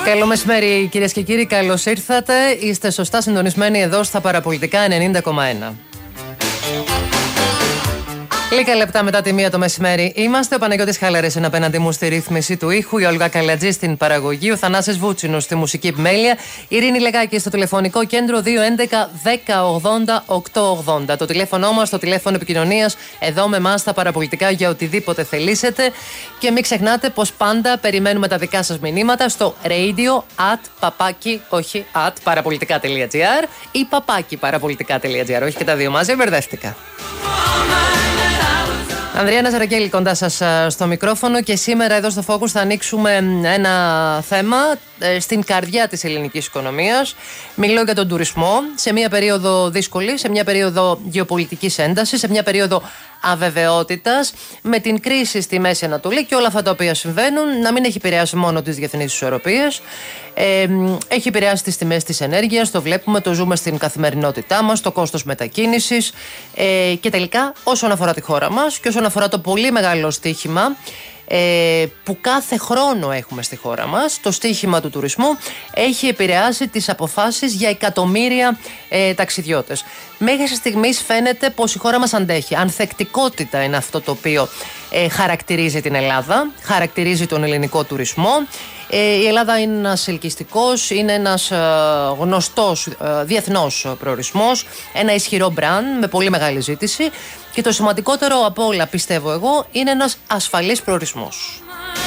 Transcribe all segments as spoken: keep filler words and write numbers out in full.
Καλό μεσημέρι, κυρίες και κύριοι, καλώς ήρθατε. Είστε σωστά συντονισμένοι εδώ στα Παραπολιτικά ενενήντα κόμμα ένα. Λίγα λεπτά μετά τη μία το μεσημέρι είμαστε. Ο Παναγιώτης Χαλαρής είναι απέναντί μου στη ρύθμιση του ήχου, η Όλγα Καλατζή στην παραγωγή, ο Θανάσης Βούτσινος στη μουσική επιμέλεια, η Ειρήνη Λεγάκη στο τηλεφωνικό κέντρο δύο έντεκα δέκα ογδόντα οκτακόσια ογδόντα. Το τηλέφωνο μας, το τηλέφωνο επικοινωνίας εδώ με εμάς στα Παραπολιτικά για οτιδήποτε θελήσετε. Και μην ξεχνάτε πως πάντα περιμένουμε τα δικά σας μηνύματα στο radio at παπάκι, όχι at παραπολιτικά.gr ή παπάκι παραπολιτικά.gr. Όχι και τα δύο μαζί, μπερδεύτηκα. Ανδρέα Ναζαρακέλη κοντά σας στο μικρόφωνο και σήμερα εδώ στο Focus θα ανοίξουμε ένα θέμα στην καρδιά της ελληνικής οικονομίας. Μιλώ για τον τουρισμό σε μια περίοδο δύσκολη, σε μια περίοδο γεωπολιτικής έντασης, σε μια περίοδο αβεβαιότητας, με την κρίση στη Μέση Ανατολή και όλα αυτά τα οποία συμβαίνουν να μην έχει επηρεάσει μόνο τις διεθνείς ισορροπίες. Ε, έχει επηρεάσει τις τιμές της ενέργειας, το βλέπουμε, το ζούμε στην καθημερινότητά μας, το κόστος μετακίνησης ε, και τελικά όσον αφορά τη χώρα μας και όσον αφορά το πολύ μεγάλο στοίχημα ε, που κάθε χρόνο έχουμε στη χώρα μας, το στοίχημα του τουρισμού έχει επηρεάσει τις αποφάσεις για εκατομμύρια ε, ταξιδιώτες. Μέχρι στιγμής φαίνεται πως η χώρα μας αντέχει. Ανθεκτικότητα είναι αυτό το οποίο ε, χαρακτηρίζει την Ελλάδα, χαρακτηρίζει τον ελληνικό τουρισμό. Ε, η Ελλάδα είναι ένας ελκυστικός, είναι ένας ε, γνωστός ε, διεθνός προορισμός, ένα ισχυρό μπραντ με πολύ μεγάλη ζήτηση και το σημαντικότερο από όλα, πιστεύω εγώ, είναι ένας ασφαλής προορισμός.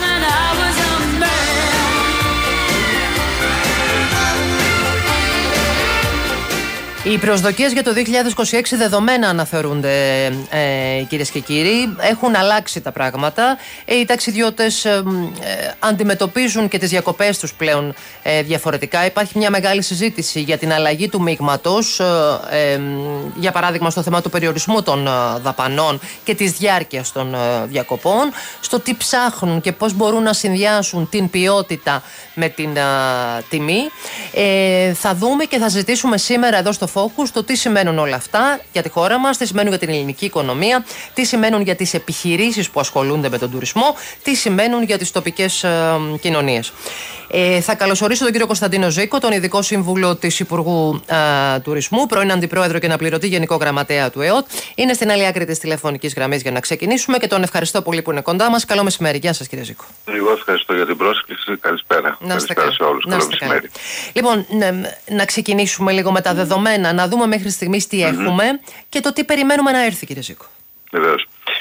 Οι προσδοκίες για το δύο χιλιάδες είκοσι έξι δεδομένα αναθεωρούνται, ε, κυρίες και κύριοι. Έχουν αλλάξει τα πράγματα. Ε, οι ταξιδιώτες ε, ε, αντιμετωπίζουν και τις διακοπές τους πλέον ε, διαφορετικά. Υπάρχει μια μεγάλη συζήτηση για την αλλαγή του μείγματος, ε, ε, για παράδειγμα στο θέμα του περιορισμού των ε, δαπανών και της διάρκειας των ε, διακοπών, στο τι ψάχνουν και πώς μπορούν να συνδυάσουν την ποιότητα με την ε, τιμή. Ε, θα δούμε και θα συζητήσουμε σήμερα εδώ στο Focus το τι σημαίνουν όλα αυτά για τη χώρα μας, τι σημαίνουν για την ελληνική οικονομία, τι σημαίνουν για τις επιχειρήσεις που ασχολούνται με τον τουρισμό, τι σημαίνουν για τις τοπικές ε, κοινωνίες. Ε, θα καλωσορίσω τον κύριο Κωνσταντίνο Ζήκο, τον ειδικό σύμβουλο της Υπουργού ε, Τουρισμού, πρώην Αντιπρόεδρο και αναπληρωτή Γενικό Γραμματέα του ΕΟΤ. Είναι στην άλλη άκρη της τηλεφωνικής γραμμής για να ξεκινήσουμε και τον ευχαριστώ πολύ που είναι κοντά μας. Καλό μεσημέρι. Γεια σας, κύριε Ζήκο. Εγώ ευχαριστώ για την πρόσκληση. Καλησπέρα. Να είστε Καλησπέρα σε όλους. Καλό μεσημέρι. Λοιπόν, να, να ξεκινήσουμε λίγο με τα δεδομένα, να δούμε μέχρι στιγμής τι mm-hmm. έχουμε και το τι περιμένουμε να έρθει, κύριε Ζήκο. Βεβαίως.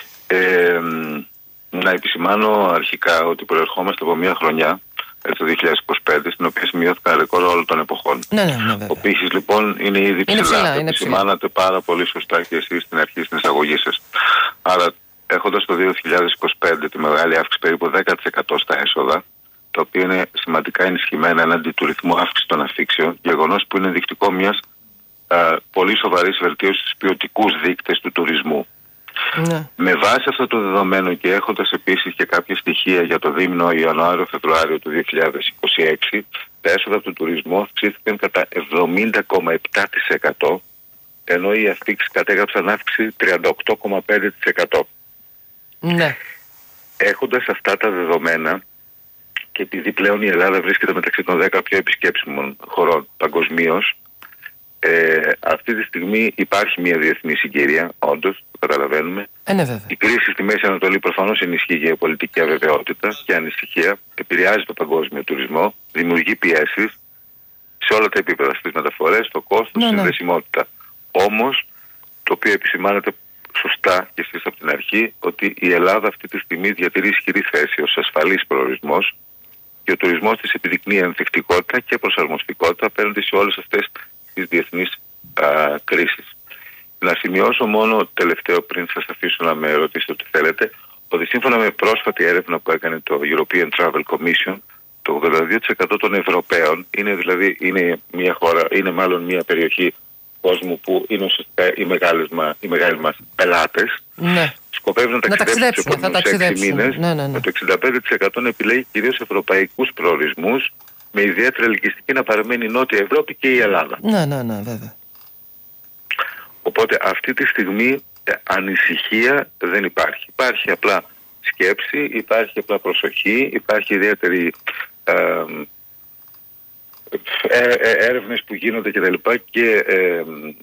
Ε, να επισημάνω αρχικά ότι προερχόμαστε από μια χρονιά, το δύο χιλιάδες είκοσι πέντε, στην οποία σημειώθηκαν ρεκόρ όλων των εποχών. Ναι, ναι, ναι, ο πύχης λοιπόν είναι ήδη ψηλά. Είναι ψηλά, είναι επισημάνατε πάρα πολύ σωστά και εσείς στην αρχή στην εισαγωγή σας. Άρα, έχοντας το δύο χιλιάδες είκοσι πέντε τη μεγάλη αύξηση περίπου δέκα τοις εκατό στα έσοδα, το οποίο είναι σημαντικά ενισχυμένα εναντί του ρυθμού αύξησης των αφήξεων, γεγονός που είναι ενδεικτικό μιας α, πολύ σοβαρής βελτίωσης στους ποιοτικούς δείκτες του τουρισμού. Ναι. Με βάση αυτό το δεδομένο και έχοντας επίσης και κάποια στοιχεία για το δίμηνο Ιανουάριο-Φεβρουάριο του δύο χιλιάδες είκοσι έξι, τα έσοδα του τουρισμού αυξήθηκαν κατά εβδομήντα κόμμα επτά τοις εκατό, ενώ οι αφήξεις κατέγραψαν αύξηση τριάντα οκτώ κόμμα πέντε τοις εκατό. Ναι. Έχοντας αυτά τα δεδομένα και επειδή πλέον η Ελλάδα βρίσκεται μεταξύ των δέκα πιο επισκέψιμων χωρών παγκοσμίως, Ε, αυτή τη στιγμή υπάρχει μια διεθνή συγκυρία, όντως, το καταλαβαίνουμε. Ε, ναι, βέβαια. Η κρίση στη Μέση Ανατολή προφανώς ενισχύει γεωπολιτική αβεβαιότητα και ανησυχία, επηρεάζει το παγκόσμιο τουρισμό, δημιουργεί πιέσεις σε όλα τα επίπεδα, στις μεταφορές, στο κόστος, στη ναι, ναι. συνδεσιμότητα. Όμως, το οποίο επισημάνεται σωστά και εσείς από την αρχή, ότι η Ελλάδα αυτή τη στιγμή διατηρεί ισχυρή θέση ως ασφαλής προορισμός και ο τουρισμός της επιδεικνύει ανθεκτικότητα και προσαρμοστικότητα απέναντι σε όλες αυτές τις διεθνείς α, κρίσεις. Να σημειώσω μόνο τελευταίο πριν σας αφήσω να με ρωτήσετε ό,τι θέλετε, ότι σύμφωνα με πρόσφατη έρευνα που έκανε το European Travel Commission, το ογδόντα δύο τοις εκατό των Ευρωπαίων είναι δηλαδή είναι μια χώρα, είναι μάλλον μια περιοχή κόσμου που είναι ουσιαστικά οι μεγάλες, οι μεγάλοι μας πελάτες. Ναι. Σκοπεύουν να, να ταξιδέψουν τους επόμενους έξι μήνες. Ναι, ναι, ναι. Με το εξήντα πέντε τοις εκατό επιλέγει κυρίως ευρωπαϊκούς προορισμούς, με ιδιαίτερα ελκυστική να παραμένει η Νότια Ευρώπη και η Ελλάδα. Ναι, ναι, ναι, βέβαια. Οπότε αυτή τη στιγμή ε, ανησυχία δεν υπάρχει. Υπάρχει απλά σκέψη, υπάρχει απλά προσοχή, υπάρχει ιδιαίτερη ε, ε, ε, έρευνες που γίνονται και τα λοιπά και ε, ε,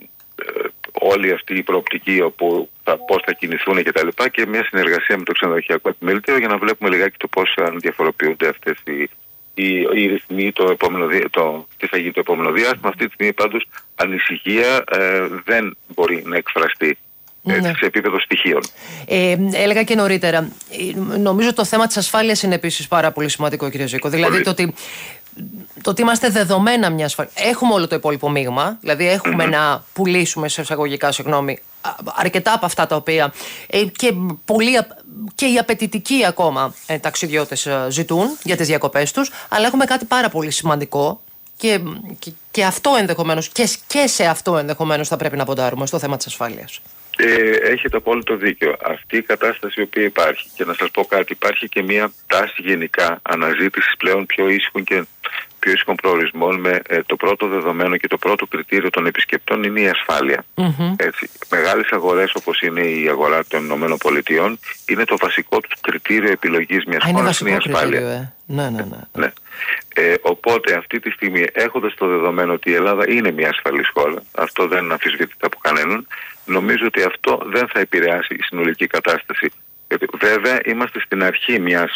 όλη αυτή η προοπτική όπου θα, πώς θα κινηθούν και τα λοιπά και μια συνεργασία με το ξενοδοχειακό επιμελητήριο για να βλέπουμε λιγάκι το πώς διαφοροποιούνται αυτές οι, οι, οι ρυθμοί, το επόμενο, το, τι θα γίνει το επόμενο διάστημα. Αυτή τη στιγμή πάντως ανησυχία ε, δεν μπορεί να εκφραστεί έτσι, ναι. σε επίπεδο στοιχείων. Ε, έλεγα και νωρίτερα, νομίζω το θέμα της ασφάλειας είναι επίσης πάρα πολύ σημαντικό, κύριε Ζήκο. Δηλαδή το ότι, το ότι είμαστε δεδομένα μια ασφάλεια. Έχουμε όλο το υπόλοιπο μείγμα, δηλαδή έχουμε mm-hmm. να πουλήσουμε σε εισαγωγικά, συγγνώμη, αρκετά από αυτά τα οποία ε, και, πολύ, και οι απαιτητικοί ακόμα ε, ταξιδιώτες ε, ζητούν για τις διακοπές τους, αλλά έχουμε κάτι πάρα πολύ σημαντικό. Και, και, και αυτό ενδεχομένως, και, και σε αυτό ενδεχομένως θα πρέπει να ποντάρουμε στο θέμα της ασφάλειας. Ε, έχετε απόλυτο δίκιο. Αυτή η κατάσταση η οποία υπάρχει, και να σας πω κάτι, υπάρχει και μια τάση γενικά αναζήτησης πλέον πιο ήσυχων και πιο ήσυχων προορισμών με ε, το πρώτο δεδομένο και το πρώτο κριτήριο των επισκεπτών είναι η ασφάλεια. Mm-hmm. Έτσι, μεγάλες αγορές όπως είναι η αγορά των ΗΠΑ είναι το βασικό του κριτήριο επιλογής μιας χώρας, είναι η ασφάλεια. Κριτήριο, ε. Ναι, ναι, ναι. ναι. Ε, οπότε αυτή τη στιγμή, έχοντας το δεδομένο ότι η Ελλάδα είναι μια ασφαλής χώρα, αυτό δεν αμφισβητείται από κανέναν, νομίζω ότι αυτό δεν θα επηρεάσει η συνολική κατάσταση. Βέβαια, είμαστε στην αρχή μιας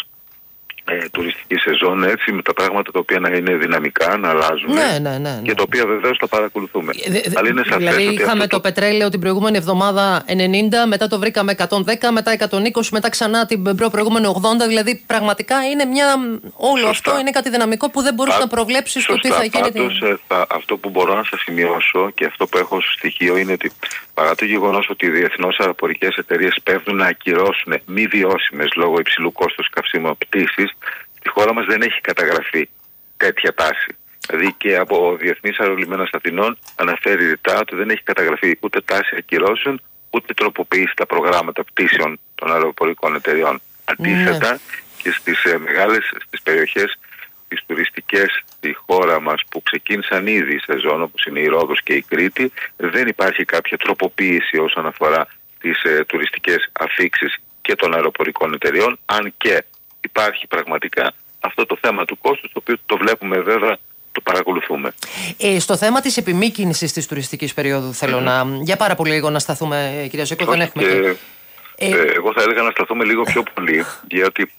ε, τουριστική σεζόν, έτσι, με τα πράγματα τα οποία να είναι δυναμικά, να αλλάζουν. Ναι, ναι, ναι, ναι. Και τα οποία βεβαίως θα παρακολουθούμε. Δε, δε, Αλλά είναι σαφές δηλαδή, ότι είχαμε το, το πετρέλαιο την προηγούμενη εβδομάδα ενενήντα, μετά το βρήκαμε εκατόν δέκα, μετά εκατόν είκοσι, μετά ξανά την προηγούμενη ογδόντα. Δηλαδή, πραγματικά είναι μια. Όλο σωστά. Αυτό είναι κάτι δυναμικό που δεν μπορείς Α, να προβλέψεις το τι θα γίνει. Πάντως, την... θα, αυτό που μπορώ να σας σημειώσω και αυτό που έχω στο στοιχείο είναι ότι παρά το γεγονός ότι οι διεθνώς αεροπορικές εταιρείες πέφτουν να ακυρώσουν μη βιώσιμες λόγω υψηλού κόστους καυσίμου πτήσεις, στη χώρα μας δεν έχει καταγραφεί τέτοια τάση. Δηλαδή και από ο Διεθνής Αερολιμένας Αθηνών αναφέρει ρητά ότι δεν έχει καταγραφεί ούτε τάση ακυρώσεων, ούτε τροποποίηση στα προγράμματα πτήσεων των αεροπορικών εταιριών. Αντίθετα, mm. και στις ε, μεγάλες στις περιοχές τις τουριστικές στη χώρα μας που ξεκίνησαν ήδη η σεζόν, όπως είναι η Ρόδος και η Κρήτη, δεν υπάρχει κάποια τροποποίηση όσον αφορά τις ε, τουριστικές αφίξεις και των αεροπορικών εταιριών, αν και υπάρχει πραγματικά αυτό το θέμα του κόστους, το οποίο το βλέπουμε βέβαια, το παρακολουθούμε. Ε, στο θέμα της επιμήκυνσης της τουριστικής περίοδου θέλω mm-hmm. να, για πάρα πολύ λίγο να σταθούμε, κυρία Ζήκο, δεν έχουμε... Και, ε, ε, εγώ θα έλεγα να σταθούμε λίγο πιο πολύ, γιατί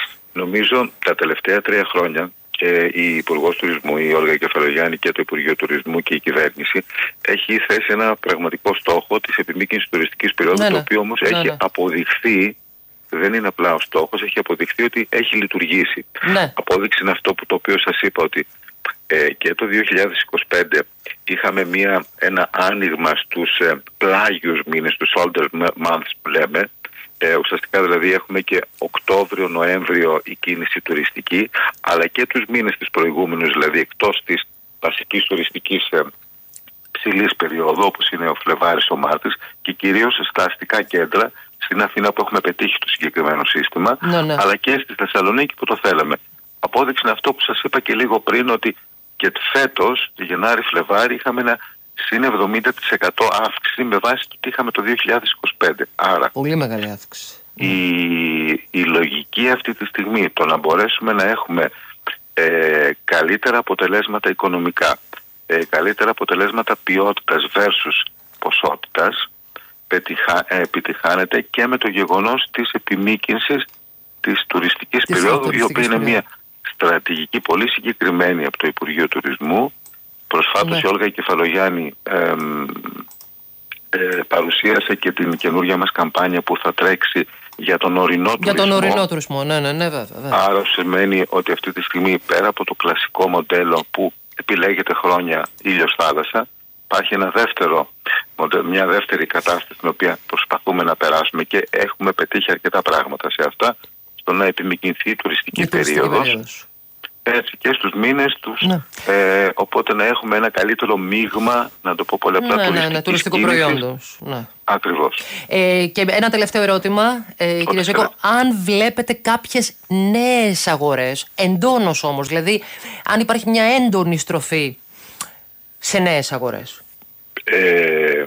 νομίζω τα τελευταία τρία χρόνια και η Υπουργός Τουρισμού, η Όλγα Κεφαλογιάννη, και το Υπουργείο Τουρισμού και η κυβέρνηση έχει θέσει ένα πραγματικό στόχο της επιμήκυνσης τουριστικής περίοδου, ναι, το οποίο όμως ναι, έχει ναι. αποδειχθεί. Δεν είναι απλά ο στόχος, έχει αποδειχθεί ότι έχει λειτουργήσει. Ναι. Απόδειξη είναι αυτό που το οποίο σας είπα, ότι ε, και το δύο χιλιάδες είκοσι πέντε είχαμε μια, ένα άνοιγμα στους ε, πλάγιους μήνες, τους shoulder months που λέμε. Ε, ουσιαστικά δηλαδή έχουμε και Οκτώβριο, Νοέμβριο η κίνηση τουριστική, αλλά και τους μήνες της προηγούμενους, δηλαδή εκτός της βασικής τουριστικής ε, ψηλής περίοδου, όπως είναι ο Φλεβάρης, ο Μάρτης, και κυρίως στα αστικά κέντρα, στην Αθήνα που έχουμε πετύχει το συγκεκριμένο σύστημα, ναι, ναι. αλλά και στη Θεσσαλονίκη που το θέλαμε. Απόδειξη είναι αυτό που σας είπα και λίγο πριν, ότι και φέτος, Γενάρη-Φλεβάρη, είχαμε ένα συν εβδομήντα τοις εκατό αύξηση με βάση το τι είχαμε το δύο χιλιάδες είκοσι πέντε. Άρα, πολύ μεγάλη αύξηση. Η, η λογική αυτή τη στιγμή, το να μπορέσουμε να έχουμε ε, καλύτερα αποτελέσματα οικονομικά, ε, καλύτερα αποτελέσματα ποιότητας versus ποσότητας, επιτυχάνεται και με το γεγονός της επιμήκυνσης της τουριστικής της περίοδου, η οποία είναι μια στρατηγική πολύ συγκεκριμένη από το Υπουργείο Τουρισμού. Προσφάτως ναι. η Όλγα Κεφαλογιάννη ε, ε, παρουσίασε και την καινούργια μας καμπάνια που θα τρέξει για τον ορεινό για τουρισμό. Για τον ορεινό τουρισμό, ναι, ναι, ναι, βέβαια, βέβαια. Άρα σημαίνει ότι αυτή τη στιγμή, πέρα από το κλασικό μοντέλο που επιλέγεται χρόνια ήλιος θάλασσα, υπάρχει ένα δεύτερο, μια δεύτερη κατάσταση στην οποία προσπαθούμε να περάσουμε και έχουμε πετύχει αρκετά πράγματα σε αυτά, στο να επιμηκυνθεί η τουριστική, η τουριστική περίοδος, περίοδος. Έτσι και στους μήνες τους, ναι. ε, οπότε να έχουμε ένα καλύτερο μείγμα, να το πω πολύ απλά, ναι, ναι, ναι, τουριστικού προϊόντος. Ναι. Ακριβώς. Ε, και ένα τελευταίο ερώτημα, ε, κύριε Ζήκο, αν βλέπετε κάποιες νέες αγορές, εντόνως όμως, δηλαδή αν υπάρχει μια έντονη στροφή σε νέες αγορές. Ε,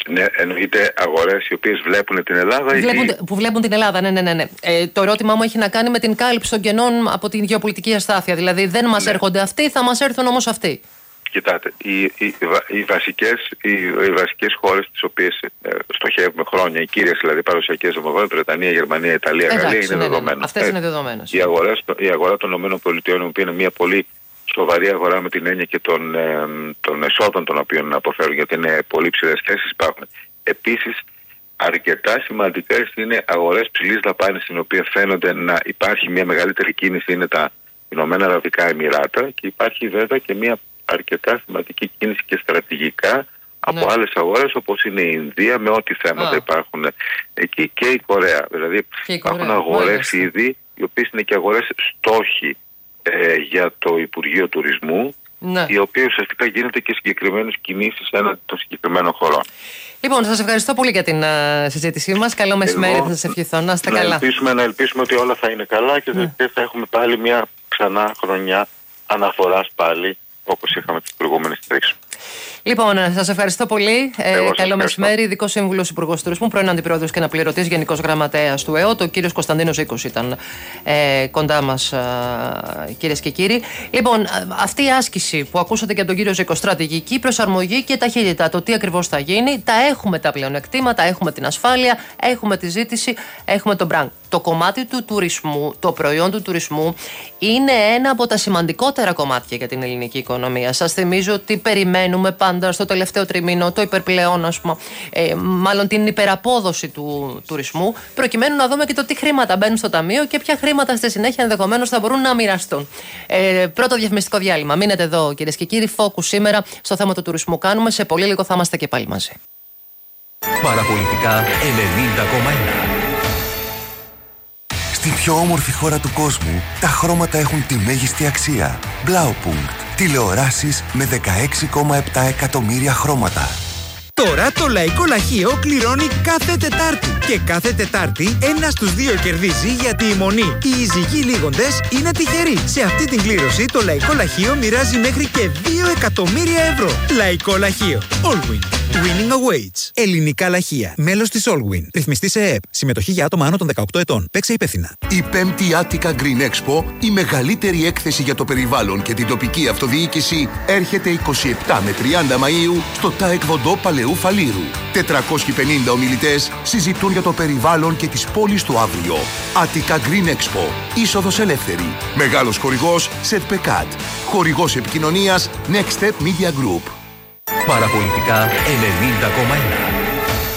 Ναι, εννοείται αγορές οι οποίες βλέπουν την Ελλάδα. Βλέπουν, ή... Που βλέπουν την Ελλάδα, ναι, ναι, ναι. ναι. Ε, το ερώτημά μου έχει να κάνει με την κάλυψη των κενών από την γεωπολιτική αστάθεια. Δηλαδή δεν μας ναι. έρχονται αυτοί, θα μας έρθουν όμως αυτοί. Κοιτάτε, οι, οι, οι, βασικές, οι, οι βασικές χώρες τις οποίες ε, στοχεύουμε χρόνια, οι κύριες δηλαδή παραδοσιακές δημοκρατίες, Βρετανία, Γερμανία, Ιταλία, Εντάξει, Γαλλία, είναι ναι, δεδομένες. Ναι, ναι. Αυτές είναι δεδομένες. Η, αγορά, η αγορά των ΗΠΑ, η οποία είναι μια πολύ σοβαρή αγορά με την έννοια και των, ε, των εσόδων των οποίων αποφέρουν, γιατί είναι πολύ ψηλές θέσεις υπάρχουν. Επίσης, αρκετά σημαντικές είναι αγορές ψηλής δαπάνης, στην οποία φαίνονται να υπάρχει μια μεγαλύτερη κίνηση, είναι τα Ηνωμένα Αραβικά Εμιράτα, και υπάρχει βέβαια και μια αρκετά σημαντική κίνηση και στρατηγικά από ναι. άλλες αγορές, όπως είναι η Ινδία, με ό,τι θέματα Α. υπάρχουν εκεί, και η Κορέα. Δηλαδή υπάρχουν αγορές ήδη, οι οποίες είναι και αγορές στόχοι ε, για το Υπουργείο Τουρισμού, ναι. οι οποίες ουσιαστικά γίνονται και συγκεκριμένες κινήσεις έναντι των συγκεκριμένων χωρών. Λοιπόν, σας ευχαριστώ πολύ για την uh, συζήτησή μας. Καλό μεσημέρι, θα σας ευχηθώ. Να είστε να καλά. Ελπίσουμε, να ελπίσουμε ότι όλα θα είναι καλά και ναι. θα έχουμε πάλι μια ξανά χρονιά αναφοράς πάλι, όπως είχαμε τις προηγούμενες τρεις. Λοιπόν, σας ευχαριστώ πολύ. Ε, καλό μεσημέρι. Ειδικός Σύμβουλος Υπουργός Τουρισμού, πρώην Αντιπρόεδρος και Αναπληρωτής Γενικός Γραμματέας του ΕΟΤ, ο κύριος Κωνσταντίνος Ζήκος ήταν ε, κοντά μας, ε, κυρίες και κύριοι. Λοιπόν, αυτή η άσκηση που ακούσατε και από τον κύριο Ζήκο, στρατηγική προσαρμογή και ταχύτητα, το τι ακριβώς θα γίνει, τα έχουμε τα πλεονεκτήματα, έχουμε την ασφάλεια, έχουμε τη ζήτηση, έχουμε τον brand. Το κομμάτι του τουρισμού, το προϊόν του τουρισμού, είναι ένα από τα σημαντικότερα κομμάτια για την ελληνική οικονομία. Σας θυμίζω ότι περιμένουμε πάντα στο τελευταίο τριμήνο το υπερπλεόνασμα, ε, μάλλον την υπεραπόδοση του τουρισμού, προκειμένου να δούμε και το τι χρήματα μπαίνουν στο ταμείο και ποια χρήματα στη συνέχεια ενδεχομένως θα μπορούν να μοιραστούν. Ε, πρώτο διαφημιστικό διάλειμμα. Μείνετε εδώ, κυρίες και κύριοι. Focus σήμερα στο θέμα του τουρισμού κάνουμε. Σε πολύ λίγο θα είμαστε και πάλι μαζί. Παραπολιτικά ενενήντα κόμμα ένα. Στην πιο όμορφη χώρα του κόσμου, τα χρώματα έχουν τη μέγιστη αξία. Blaupunkt. Τηλεοράσεις με δεκαέξι κόμμα επτά εκατομμύρια χρώματα. Τώρα το Λαϊκό Λαχείο κληρώνει κάθε Τετάρτη. Και κάθε Τετάρτη ένα στους δύο κερδίζει, γιατί η μονή, οι ηζικοί λίγοντες, είναι τυχεροί. Σε αυτή την κλήρωση το Λαϊκό Λαχείο μοιράζει μέχρι και δύο εκατομμύρια ευρώ. Λαϊκό Λαχείο. Allwin. Winning awaits. Ελληνικά λαχεία. Μέλος της Allwin. Ρυθμιστή σε ΕΕΠ. Συμμετοχή για άτομα άνω των δεκαοκτώ ετών. Παίξε υπεύθυνα. Η πέμπτη Attica Green Expo, η μεγαλύτερη έκθεση για το περιβάλλον και την τοπική αυτοδιοίκηση, έρχεται είκοσι επτά με τριάντα Μαΐου στο ΤΑΕΚ Βοντό Παλαιού Φαλήρου. τετρακόσιοι πενήντα ομιλητές συζητούν για το περιβάλλον και τις πόλεις του αύριο. Attica Green Expo. Είσοδος ελεύθερη. Μεγάλος χορηγός ΣΕΤΠΕΚΑΤ. Χορηγός επικοινωνίας Next Step Media Group. Παραπολιτικά ενενήντα κόμμα ένα.